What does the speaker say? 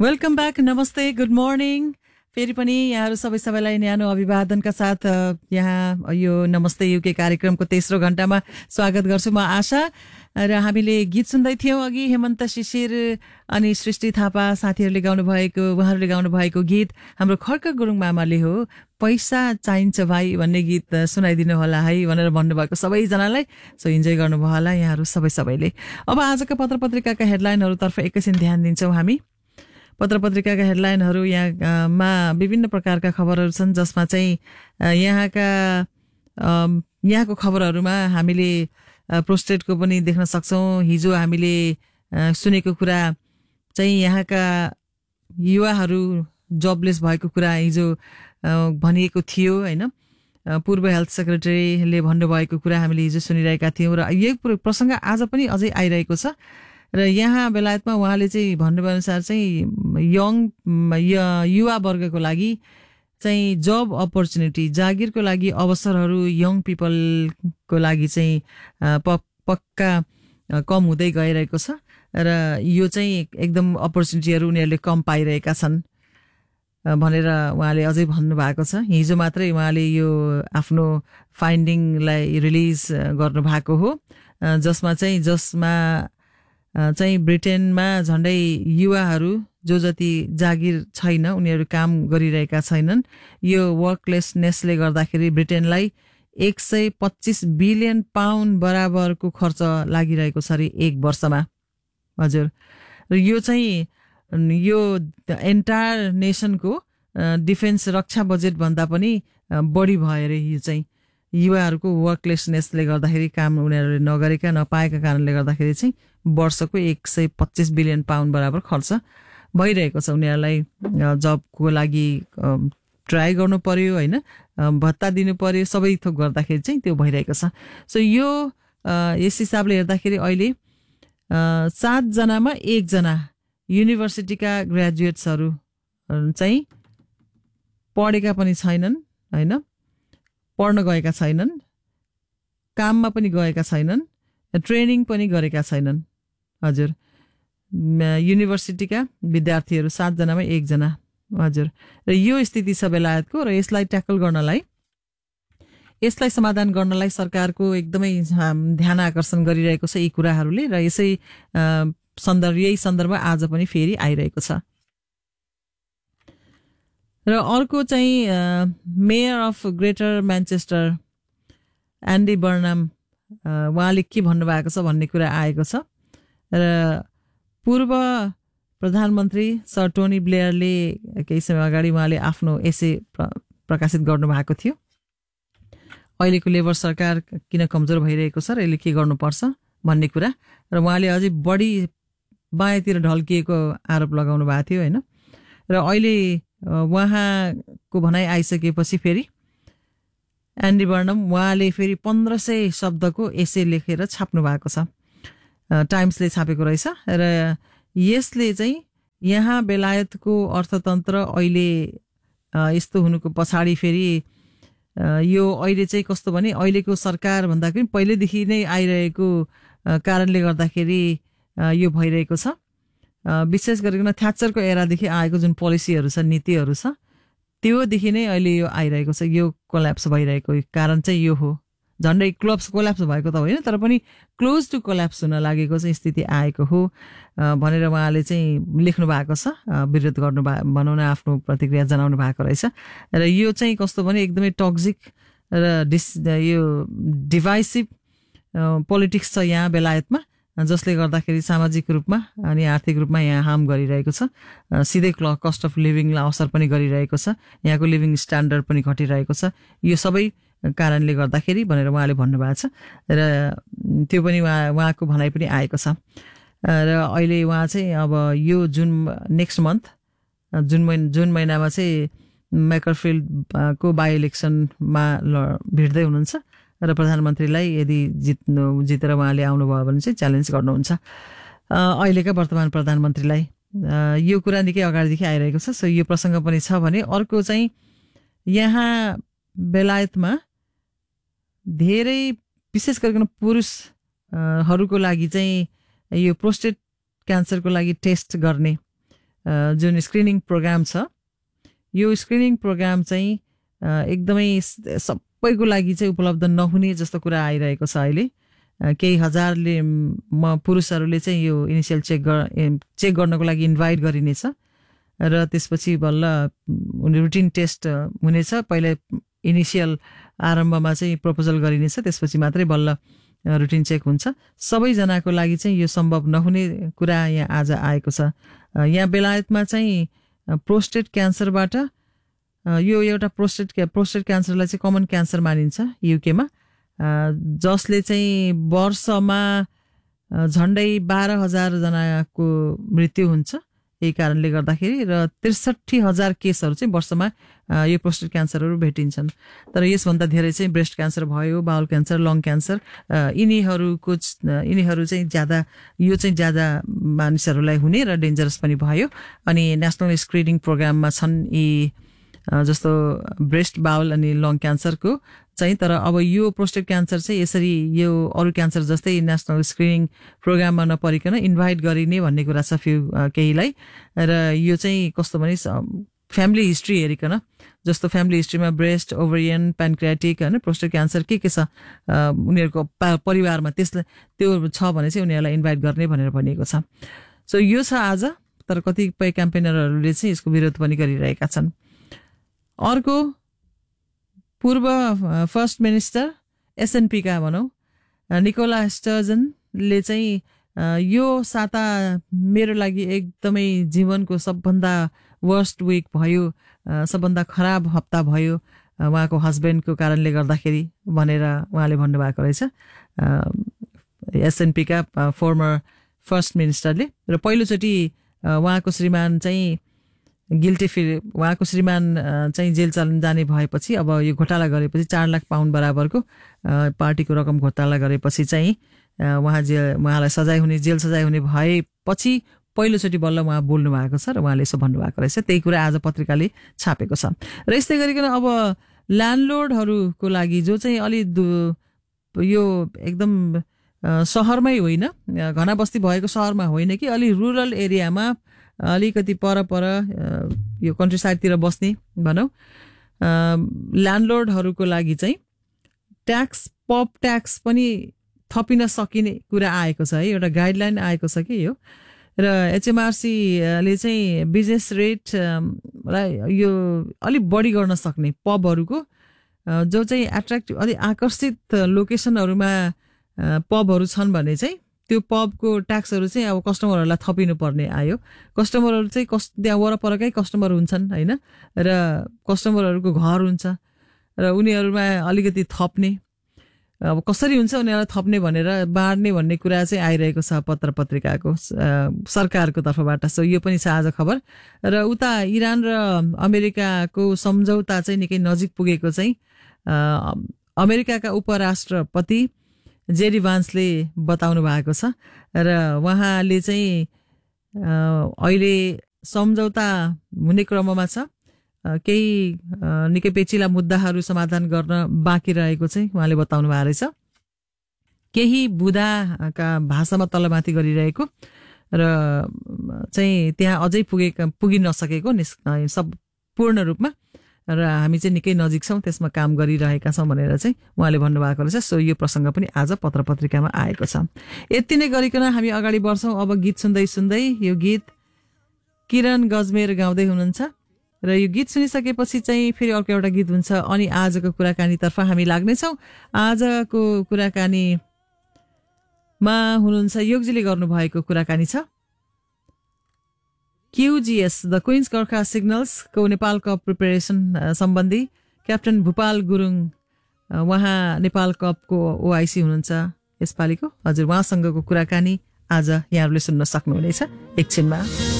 Welcome back, नमस्ते, good morning. फेरि पनि यहाँहरू सबैलाई न्यानो अभिवादनका साथ यहाँ यो नमस्ते युके कार्यक्रमको तेस्रो घण्टामा स्वागत गर्छु म आशा। र हामीले गीत सुन्दै थियौँ अघि, हेमन्त शिशिर अनि सृष्टि थापा उहाँहरूले गाउनु भएको गीत हाम्रो खड्क गुरुङ मामाले हो। पैसा चाहिन्छ भाइ भन्ने गीत सुनाइदिनु होला है भनेर भन्नुभएको सबैजनालाई। सो इन्जोय गर्नुभयो होला यहाँहरू सबैले। अब आजका पत्र पत्रिकाका हेडलाइनहरूतर्फ एकैछिन ध्यान दिन्छौँ हामी। पत्र पत्रिकाका हेडलाइनहरू यहाँमा विभिन्न प्रकारका खबरहरू छन्, जसमा चाहिँ यहाँको खबरहरूमा हामीले प्रोस्टेटको पनि देख्न सक्छौँ। हिजो हामीले सुनेको कुरा चाहिँ यहाँका युवाहरू जबलेस भएको कुरा हिजो भनिएको थियो होइन। पूर्व हेल्थ सेक्रेटरीले भन्नुभएको कुरा हामीले हिजो सुनिरहेका थियौँ र यही प्रसङ्ग आज पनि अझै आइरहेको छ। र यहाँ बेलायतमा उहाँले चाहिँ भन्नुभयो अनुसार चाहिँ युवा वर्गको लागि चाहिँ जब अपर्च्युनिटी, जागिरको लागि अवसरहरू यङ पिपलको लागि चाहिँ पक्का कम हुँदै गइरहेको छ र यो चाहिँ एकदम अपर्च्युनिटीहरू उनीहरूले कम पाइरहेका छन् भनेर उहाँले अझै भन्नुभएको छ। हिजो मात्रै उहाँले यो आफ्नो फाइन्डिङलाई रिलिज गर्नुभएको हो, जसमा चाहिँ ब्रिटेनमा झन्डै युवाहरू जो जति जागिर छैन, उनीहरू काम गरिरहेका छैनन्। यो वर्कलेसनेसले गर्दाखेरि ब्रिटेनलाई 125 बिलियन पाउन्ड बराबरको खर्च लागिरहेको छ अरे एक वर्षमा। हजुर, र यो चाहिँ यो एन्टायर नेसनको डिफेन्स रक्षा बजेट भन्दा पनि बढी भयो अरे। यो चाहिँ युवाहरूको वर्कलेसनेसले गर्दाखेरि काम उनीहरूले नपाएका कारणले गर्दाखेरि चाहिँ वर्षको 125 बिलियन पाउन्ड बराबर खर्च भइरहेको छ। उनीहरूलाई जबको लागि ट्राई गर्नु पर्यो होइन, भत्ता दिनु पर्यो, सबै थोक गर्दाखेरि चाहिँ त्यो भइरहेको छ। सो यस हिसाबले हेर्दाखेरि अहिले 7 जनामा 1 जना युनिभर्सिटीका ग्रेजुएट्सहरू चाहिँ पढेका पनि छैनन् होइन, पढ्न गएका छैनन्, काममा पनि गएका छैनन्, ट्रेनिङ पनि गरेका छैनन्। हजुर, युनिभर्सिटीका विद्यार्थीहरू 7 जनामा 1 जना। हजुर, र यो स्थिति छ बेलायतको। र यसलाई ट्याकल गर्नलाई, यसलाई समाधान गर्नलाई सरकारको एकदमै ध्यान आकर्षण गरिरहेको छ यी कुराहरूले, र यही सन्दर्भमा आज पनि फेरि आइरहेको छ। र अर्को चाहिँ mayor of greater Manchester एन्डी Barnum, उहाँले के भन्नुभएको छ भन्ने कुरा आएको छ। र पूर्व प्रधानमन्त्री सर टोनी ब्लेयरले केही समय अगाडि उहाँले आफ्नो एसे प्रकाशित गर्नुभएको थियो, अहिलेको लेबर सरकार किन कमजोर भइरहेको छ र यसले के गर्नुपर्छ भन्ने कुरा। र उहाँले अझै बढी बायाँतिर ढल्किएको आरोप लगाउनु भएको थियो होइन। र अहिले उहाँको भनाइ आइसकेपछि फेरि एन्डी बर्नम उहाँले फेरि 1500 शब्दको एसे लेखेर छाप्नु भएको छ, टाइम्सले छापेको रहेछ। र यसले चाहिँ यहाँ बेलायतको अर्थतन्त्र अहिले यस्तो हुनुको पछाडि फेरि यो अहिले चाहिँ कस्तो भने, अहिलेको सरकार भन्दाखेरि पहिलेदेखि नै आइरहेको कारणले गर्दाखेरि यो भइरहेको छ। विशेष गरिकन थ्याचरको एरादेखि आएको जुन पोलिसीहरू छ, नीतिहरू छ, त्योदेखि नै अहिले यो आइरहेको छ। यो कोल्याप्स भइरहेको कारण चाहिँ यो हो। झन्डै कोल्याप्स भएको त होइन, तर पनि क्लोज टु कोल्याप्स हुन लागेको चाहिँ स्थिति आएको हो भनेर उहाँले चाहिँ लेख्नु भएको छ, विरोध भनौँ न आफ्नो प्रतिक्रिया जनाउनु भएको रहेछ। र यो चाहिँ कस्तो भने एकदमै टक्सिक र यो डिभाइसिभ पोलिटिक्स छ यहाँ बेलायतमा, जसले गर्दाखेरि सामाजिक रूपमा अनि आर्थिक रूपमा यहाँ हार्म गरिरहेको छ। सिधै कस्ट अफ लिभिङलाई असर पनि गरिरहेको छ, यहाँको लिभिङ स्ट्यान्डर्ड पनि घटिरहेको छ। यो सबै कारणले गर्दाखेरि भनेर उहाँले भन्नुभएको छ। र त्यो पनि उहाँको भनाइ पनि आएको छ। र अहिले उहाँ चाहिँ अब यो नेक्स्ट मन्थ जुन महिनामा चाहिँ मैकरफिल्डको बाई इलेक्सनमा भिड्दै हुनुहुन्छ र प्रधानमन्त्रीलाई यदि जितेर उहाँले आउनुभयो भने चाहिँ च्यालेन्ज गर्नुहुन्छ अहिलेका वर्तमान प्रधानमन्त्रीलाई। यो कुरा निकै अगाडिदेखि आइरहेको छ। सो यो प्रसङ्ग पनि छ भने अर्को चाहिँ यहाँ बेलायतमा धेरै विशेष गरिकन पुरुषहरूको लागि चाहिँ यो प्रोस्टेट क्यान्सरको लागि टेस्ट गर्ने जुन स्क्रिनिङ प्रोग्राम छ यो स्क्रिनिङ प्रोग्राम चाहिँ एकदमै सबैको लागि चाहिँ उपलब्ध नहुने जस्तो कुरा आइरहेको छ अहिले केही हजारले पुरुषहरूले चाहिँ यो इनिसियल चेक गर्नको लागि इन्भाइट गरिनेछ र त्यसपछि बल्ल रुटिन टेस्ट हुनेछ पहिला इनिसियल आरम्भमा चाहिँ प्रपोजल गरिनेछ त्यसपछि मात्रै बल्ल रुटिन चेक हुन्छ सबैजनाको लागि चाहिँ यो सम्भव नहुने कुरा यहाँ आज आएको छ यहाँ बेलायतमा चाहिँ प्रोस्टेट क्यान्सरबाट यो एउटा प्रोस्टेट क्यान्सरलाई चाहिँ कमन क्यान्सर मानिन्छ युकेमा जसले चाहिँ वर्षमा झन्डै 12,000 जनाको मृत्यु हुन्छ यही कारणले गर्दाखेरि र 63,000 केसहरू चाहिँ वर्षमा यो प्रोस्टेट क्यान्सरहरू भेटिन्छन् तर यसभन्दा धेरै चाहिँ ब्रेस्ट क्यान्सर भयो बाउल क्यान्सर लङ क्यान्सर यिनीहरू चाहिँ ज्यादा मानिसहरूलाई हुने र डेन्जरस पनि भयो अनि नेसनल स्क्रिनिङ प्रोग्राममा छन् यी जस्तो ब्रेस्ट बाउल अनि लङ क्यान्सरको चाहिँ तर अब यो प्रोस्टेट क्यान्सर चाहिँ यसरी यो अरू क्यान्सर जस्तै नेसनल स्क्रिनिङ प्रोग्राममा नपरिकन इन्भाइट गरिने भन्ने कुरा छ केहीलाई र यो चाहिँ कस्तो भने फ्यामिली हिस्ट्री हेरिकन जस्तो फ्यामिली हिस्ट्रीमा ब्रेस्ट ओभरियन प्यानक्रियाटिक होइन प्रोस्टेट क्यान्सर के छ उनीहरूको परिवारमा त्यो छ भने चाहिँ उनीहरूलाई इन्भाइट गर्ने भनेर भनिएको छ सो यो छ आज तर कतिपय क्याम्पेनरहरूले चाहिँ यसको विरोध पनि गरिरहेका छन् अर्को पूर्व फर्स्ट मिनिस्टर एसएनपी का भनौँ निकोला स्टर्जनले चाहिँ यो साता मेरो लागि एकदमै जीवनको सबभन्दा वर्स्ट विक भयो सबभन्दा खराब हप्ता भयो उहाँको हस्बेन्डको कारणले गर्दाखेरि भनेर उहाँले भन्नुभएको रहेछ एसएनपी का फर्मर फर्स्ट मिनिस्टरले र पहिलोचोटि उहाँको श्रीमान चाहिँ गिल्टी उहाँको श्रीमान चाहिँ जेल जाने भएपछि अब यो घोटाला गरेपछि 4 लाख पाउन्ड बराबरको पार्टीको रकम घोटाला गरेपछि चाहिँ उहाँलाई जेल सजाय हुने भएपछि पहिलोचोटि बल्ल उहाँ बोल्नु भएको छ र उहाँले यसो भन्नुभएको रहेछ त्यही कुरा आज पत्रिकाले छापेको छ र यस्तै गरिकन अब ल्यान्डलोर्डहरूको लागि जो चाहिँ अलि यो एकदम सहरमै होइन घना बस्ती भएको सहरमा होइन कि अलि रुरल एरियामा अलिकति पर यो कन्ट्री साइडतिर बस्ने भनौँ ल्यान्डलोर्डहरूको लागि चाहिँ पब ट्याक्स पनि थपिन सकिने कुरा आएको छ है एउटा गाइडलाइन आएको छ कि यो र एचएमआरसीले चाहिँ बिजनेस रेटलाई यो अलिक बढी गर्न सक्ने पबहरूको जो चाहिँ एट्र्याक्टिभ अलि आकर्षित लोकेसनहरूमा पबहरू छन् भने चाहिँ त्यो पबको ट्याक्सहरू चाहिँ अब कस्टमरहरूलाई थपिनु पर्ने आयो कस्टमरहरू चाहिँ त्यहाँ वरपरकै कस्टमर हुन्छन् होइन र कस्टमरहरूको घर हुन्छ र उनीहरूमा अलिकति थप्ने अब कसरी हुन्छ उनीहरूलाई थप्ने भनेर बाँड्ने भन्ने कुरा चाहिँ आइरहेको छ पत्रिकाको सरकारको तर्फबाट सो यो पनि छ आज खबर र उता इरान र अमेरिकाको सम्झौता चाहिँ निकै नजिक पुगेको चाहिँ अमेरिकाका उपराष्ट्रपति जेडी भान्सले बताउनु भएको छ र उहाँले चाहिँ अहिले सम्झौता हुने क्रममा छ केही निकै पेचिला मुद्दाहरू समाधान गर्न बाँकी रहेको चाहिँ उहाँले बताउनु भएको रहेछ केही बुदाका भाषामा तलमाथि गरिरहेको र चाहिँ त्यहाँ अझै पुगि नसकेको पूर्ण रूपमा र हामी चाहिँ निकै नजिक छौँ त्यसमा काम गरिरहेका छौँ भनेर चाहिँ उहाँले भन्नुभएको रहेछ सो यो प्रसङ्ग पनि आज पत्रिकामा आएको छ यति नै गरिकन हामी अगाडि बढ्छौँ अब गीत सुन्दै सुन्दै यो गीत किरण गजमेर गाउँदै हुनुहुन्छ र यो गीत सुनिसकेपछि चाहिँ फेरि अर्को एउटा गीत हुन्छ अनि आजको कुराकानीतर्फ हामी लाग्नेछौँ आजको कुराकानीमा हुनुहुन्छ योगजीले गर्नुभएको कुराकानी छ QGS the Queens Gorkha signals को नेपाल कप प्रिपरेसन सम्बन्धी क्याप्टन भूपाल गुरुङ उहाँ नेपाल कपको ओआइसी हुनुहुन्छ यसपालिको हजुर उहाँसँगको कुराकानी आज यहाँहरूले सुन्न सक्नुहुनेछ एकछिनमा